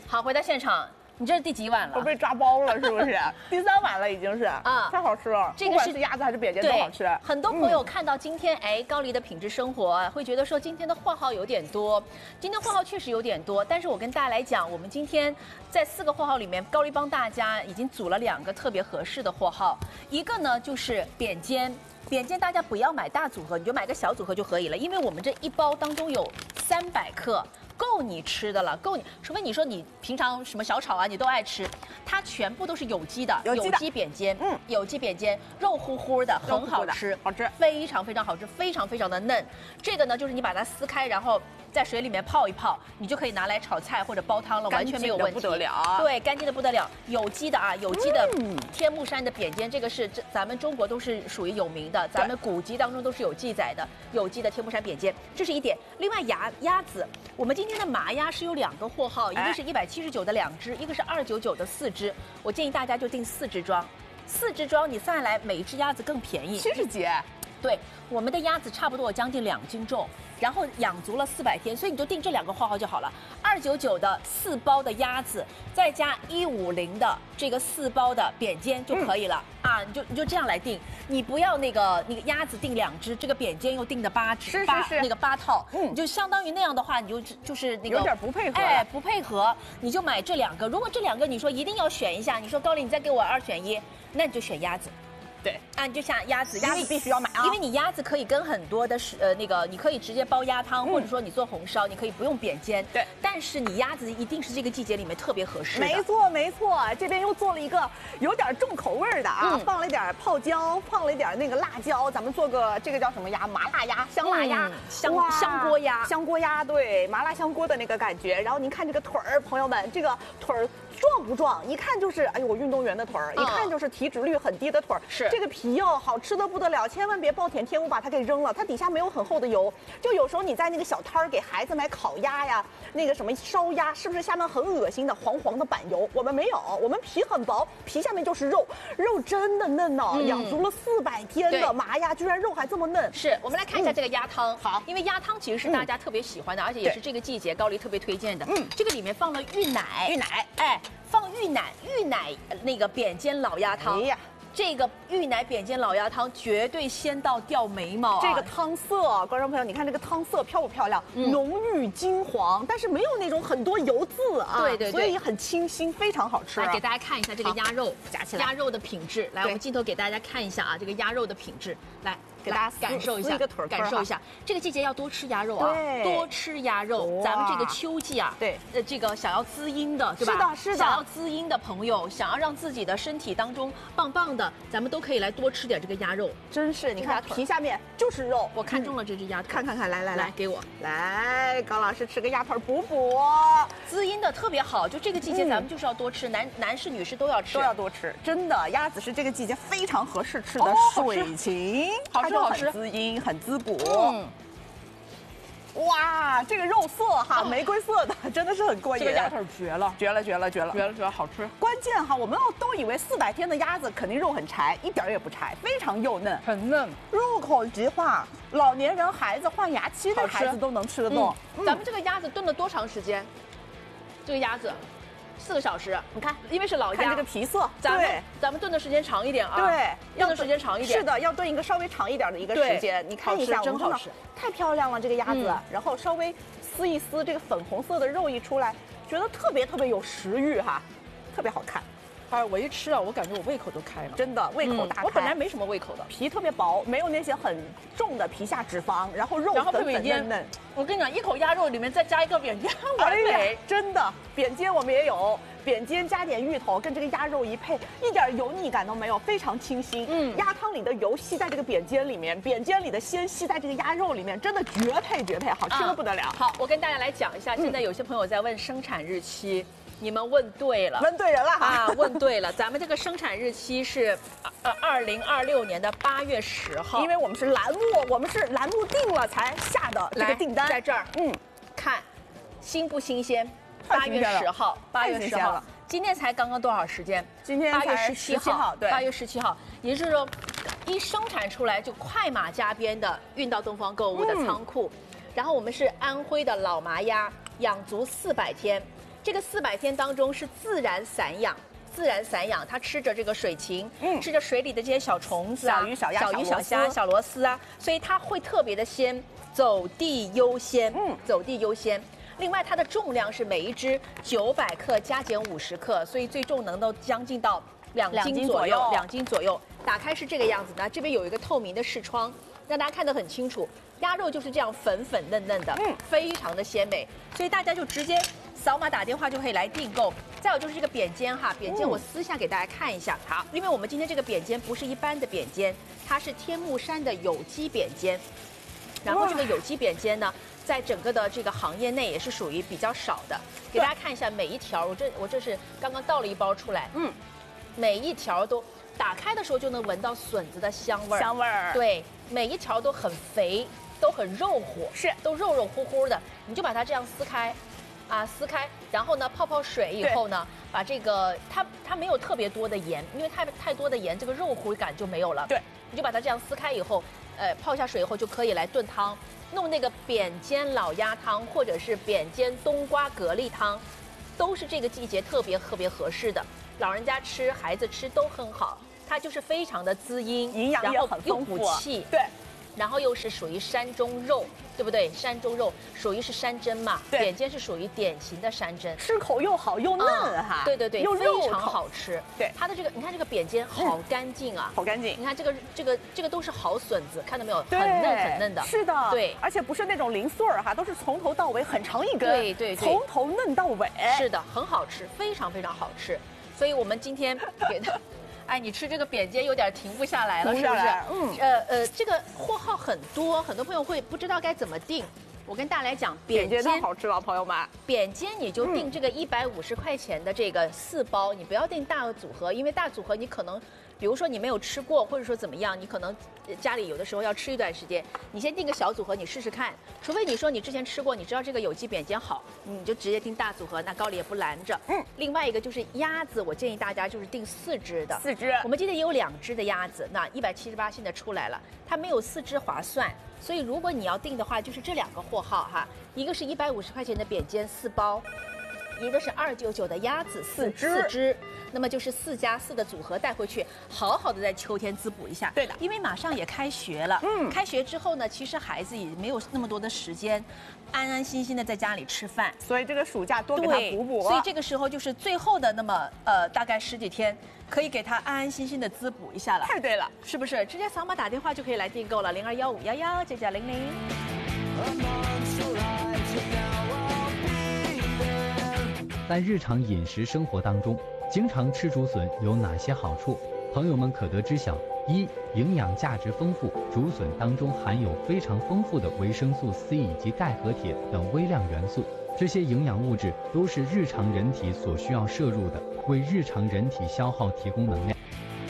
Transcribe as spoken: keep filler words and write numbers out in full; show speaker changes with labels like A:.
A: 好，回到现场。你这是第几碗了？
B: 我被抓包了，是不是？第三碗了，已经是
A: 啊，
B: 太好吃了。
A: 这个是
B: 鸭子还是扁尖都好吃。
A: 很多朋友看到今天，哎，高黎的品质生活，会觉得说今天的货号有点多。今天货号确实有点多，但是我跟大家来讲，我们今天在四个货号里面，高黎帮大家已经组了两个特别合适的货号，一个呢就是扁尖。扁尖大家不要买大组合，你就买个小组合就可以了，因为我们这一包当中有三百克。够你吃的了，够你，除非你说你平常什么小炒啊，你都爱吃，它全部都是有机的，
B: 有机的
A: 有机扁尖，嗯，有机扁尖，肉乎乎的，很好吃，
B: 好吃，
A: 非常非常好吃，非常非常的嫩。这个呢，就是你把它撕开，然后在水里面泡一泡，你就可以拿来炒菜或者煲汤了，完全没有问题。
B: 不得了，
A: 对，干净的不得了，有机的啊，有机的天目山的扁尖，这个是这咱们中国都是属于有名的，咱们古籍当中都是有记载的，有机的天目山扁尖，这是一点。另外鸭鸭子，我们今天的麻鸭是有两个货号，一个是一百七十九的两只，一个是二九九的四只。我建议大家就订四只装，四只装你算下来每一只鸭子更便宜，
B: 七十几。
A: 对，我们的鸭子差不多有将近两斤重，然后养足了四百天，所以你就订这两个货号就好了。二九九的四包的鸭子，再加一五零的这个四包的扁尖就可以了、嗯、啊！你就你就这样来订，你不要那个那个鸭子订两只，这个扁尖又订的八只，
B: 是是是，
A: 那个八套，嗯，
B: 你
A: 就相当于那样的话，你就就是那个
B: 有点不配合，
A: 哎，不配合，你就买这两个。如果这两个你说一定要选一下，你说高黎你再给我二选一，那你就选鸭子。
B: 对
A: 啊，你就像鸭子，
B: 鸭子必须要买啊，
A: 因为你鸭子可以跟很多的是呃那个，你可以直接煲鸭汤，嗯、或者说你做红烧，你可以不用扁尖。
B: 对，
A: 但是你鸭子一定是这个季节里面特别合适的。
B: 没错没错，这边又做了一个有点重口味的啊，嗯、放了一点泡椒，放了一点那个辣椒，咱们做个这个叫什么鸭？麻辣鸭、香辣鸭、
A: 嗯、香香锅鸭、
B: 香锅鸭，对，麻辣香锅的那个感觉。然后您看这个腿儿，朋友们，这个腿儿壮不壮？一看就是哎呦运动员的腿儿，嗯、一看就是体脂率很低的腿儿。
A: 是
B: 这个皮哦，好吃的不得了，千万别暴殄天物把它给扔了，它底下没有很厚的油。就有时候你在那个小摊儿给孩子买烤鸭呀，那个什么烧鸭，是不是下面很恶心的黄黄的板油？我们没有，我们皮很薄，皮下面就是肉，肉真的嫩哦，嗯、养足了四百天的麻鸭，居然肉还这么嫩。
A: 是我们来看一下这个鸭汤，嗯、
B: 好，
A: 因为鸭汤其实是大家特别喜欢的，嗯、而且也是这个季节高黎特别推荐的。嗯，这个里面放了芋奶，
B: 芋奶，
A: 哎，放芋奶，芋奶那个扁尖老鸭汤。哎呀。这个芋奶扁尖老鸭汤绝对鲜到掉眉毛啊！
B: 这个汤色，观众朋友，你看这个汤色漂不漂亮？嗯、浓郁金黄，但是没有那种很多油渍啊，
A: 对对对，
B: 所以很清新，非常好吃、啊。
A: 来给大家看一下这个鸭肉，
B: 夹起来，
A: 鸭肉的品质。来，我们镜头给大家看一下啊，这个鸭肉的品质。来，
B: 给大家
A: 感受一下，
B: 一个腿儿，
A: 感受一下。这个季节要多吃鸭肉啊，多吃鸭肉。咱们这个秋季啊，
B: 对，
A: 呃，这个想要滋阴的，对吧？
B: 是的，是的。
A: 想要滋阴的朋友，想要让自己的身体当中棒棒的，咱们都可以来。多吃点这个鸭肉，
B: 真是你看皮下面就是肉，
A: 我看中了这只鸭腿，
B: 看看看，来来
A: 来，给我
B: 来，高老师吃个鸭腿补补，
A: 滋阴的特别好。就这个季节，咱们就是要多吃，男男士女士都要吃，
B: 都要多吃。真的，鸭子是这个季节非常合适吃的水禽，
A: 好吃好吃，
B: 很滋阴，很滋补。嗯。哇，这个肉色哈，玫瑰色的，真的是很过瘾。
A: 这个鸭腿绝了，
B: 绝了，绝了，绝了，
A: 绝了，绝了，好吃。
B: 关键哈，我们都以为四百天的鸭子肯定肉很柴，一点也不柴，非常幼嫩，
A: 很嫩，
B: 入口即化。老年人、孩子换牙期的孩子都能吃得动。
A: 嗯、咱们这个鸭子炖了多长时间？这个鸭子。四个小时，你看，因为是老鸭，
B: 看这个皮色，
A: 咱们咱们炖的时间长一点啊，
B: 对，
A: 炖的时间长一点，
B: 是的，要炖一个稍微长一点的一个时间。你看一下，
A: 真好吃，
B: 太漂亮了这个鸭子，嗯、然后稍微撕一撕，这个粉红色的肉一出来，觉得特别特别有食欲哈，特别好看。
A: 哎，我一吃啊，我感觉我胃口都开了，
B: 真的胃口大开、嗯。
A: 我本来没什么胃口的，
B: 皮特别薄，没有那些很重的皮下脂肪，然后肉粉粉嫩嫩。
A: 我跟你讲，一口鸭肉里面再加一个扁尖，完美、
B: 哎。真的，扁尖我们也有，扁尖加点芋头，跟这个鸭肉一配，一点油腻感都没有，非常清新。嗯，鸭汤里的油吸在这个扁尖里面，扁尖里的鲜吸在这个鸭肉里面，真的绝配绝配，好吃的不得了、啊。
A: 好，我跟大家来讲一下，现在有些朋友在问生产日期。嗯你们问对了，
B: 问对人了
A: 啊！问对了，咱们这个生产日期是呃二零二六年的八月十号，
B: 因为我们是栏目，我们是栏目定了才下的这个订单，
A: 在这儿，嗯，看新不新鲜？八月十号，八月十号，今天才刚刚多少时间？
B: 今天
A: 八月十七号，
B: 对，
A: 八月十七号，也就是说，一生产出来就快马加鞭的运到东方购物的仓库，嗯、然后我们是安徽的老麻鸭，养足四百天。 这个四百天当中是自然散养。自然散养，它吃着这个水禽，
B: 嗯
A: 吃着水里的这些小虫子啊，
B: 小鱼小鸭
A: 小鱼小虾、小螺丝啊，所以它会特别的鲜，走地优先，
B: 嗯，
A: 走地优先。另外，它的重量是每一只九百克加减五十克，所以最重能够将近到两斤左右，两斤左右。打开是这个样子的，这边有一个透明的视窗，让大家看得很清楚。鸭肉就是这样粉粉嫩嫩的，嗯，非常的鲜美，所以大家就直接扫码打电话就可以来订购。再有就是这个扁尖哈，扁尖我撕下给大家看一下。好，因为我们今天这个扁尖不是一般的扁尖，它是天目山的有机扁尖。然后这个有机扁尖呢，在整个的这个行业内也是属于比较少的。给大家看一下每一条，我这我这是刚刚倒了一包出来，嗯，每一条都打开的时候就能闻到笋子的香味儿，
B: 香味儿，
A: 对，每一条都很肥。都很肉乎，
B: 是
A: 都肉肉乎乎的，你就把它这样撕开，啊，撕开，然后呢泡泡水以后呢，把这个它它没有特别多的盐，因为太太多的盐，这个肉乎感就没有了。
B: 对，
A: 你就把它这样撕开以后，呃，泡一下水以后就可以来炖汤，弄那个扁尖老鸭汤或者是扁尖冬瓜蛤蜊汤，都是这个季节特别特别合适的，老人家吃、孩子吃都很好，它就是非常的滋阴，
B: 营养也很丰富，
A: 又补气，
B: 对。
A: 然后又是属于山中肉，对不对？山中肉属于是山珍嘛，扁尖是属于典型的山珍，
B: 吃口又好又嫩哈、
A: 嗯，对对对，
B: 又
A: 非常好吃。
B: 对，
A: 它的这个，你看这个扁尖好干净啊，
B: 嗯、好干净。
A: 你看这个这个这个都是好笋子，看到没有？很嫩很嫩的。
B: 是的，
A: 对，
B: 而且不是那种零碎儿哈，都是从头到尾很长一根，
A: 对对对，
B: 从头嫩到尾。
A: 是的，很好吃，非常非常好吃。所以我们今天给它。哎，你吃这个扁尖有点停不下来了，是不是？嗯，呃呃，这个货号很多，很多朋友会不知道该怎么订。我跟大家来讲，
B: 扁尖太好吃了，朋友们。
A: 扁尖你就订这个一百五十块钱的这个四包，你不要订大组合，因为大组合你可能，比如说你没有吃过，或者说怎么样，你可能家里有的时候要吃一段时间，你先订个小组合，你试试看。除非你说你之前吃过，你知道这个有机扁尖好，你就直接订大组合，那高丽也不拦着。嗯。另外一个就是鸭子，我建议大家就是订四只的。
B: 四只。
A: 我们今天也有两只的鸭子，那一百七十八现在出来了，它没有四只划算。所以如果你要订的话，就是这两个货号哈，一个是一百五十块钱的扁尖四包，一个是二九九的鸭子四只，四只，那么就是四加四的组合带回去，好好的在秋天滋补一下。
B: 对的，
A: 因为马上也开学了，嗯，开学之后呢，其实孩子也没有那么多的时间，安安心心的在家里吃饭，
B: 所以这个暑假多给他补补。
A: 所以这个时候就是最后的那么呃大概十几天。可以给他安安心心的滋补一下了，
B: 太对了，
A: 是不是？直接扫码打电话就可以来订购了，零二幺五幺幺九九零零。
C: 在日常饮食生活当中，经常吃竹笋有哪些好处？朋友们可得知晓：一、营养价值丰富，竹笋当中含有非常丰富的维生素 C 以及钙和铁等微量元素。这些营养物质都是日常人体所需要摄入的，为日常人体消耗提供能量。